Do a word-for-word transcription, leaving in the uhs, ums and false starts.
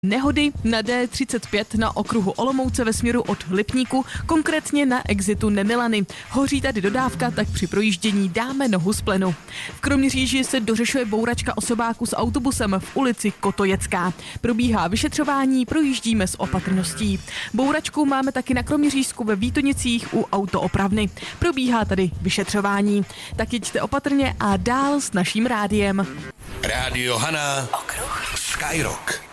Nehody na D třicet pět na okruhu Olomouce ve směru od Lipníku, konkrétně na exitu Nemilany. Hoří tady dodávka, tak při projíždění dáme nohu z plynu. V Kroměříži se dořešuje bouračka osobáku s autobusem v ulici Kotojecká. Probíhá vyšetřování, projíždíme s opatrností. Bouračku máme taky na Kroměřížsku ve Vítonicích u autoopravny. Probíhá tady vyšetřování. Tak jeďte opatrně a dál s naším rádiem. Rádio Hana. Okruh. Skyrock.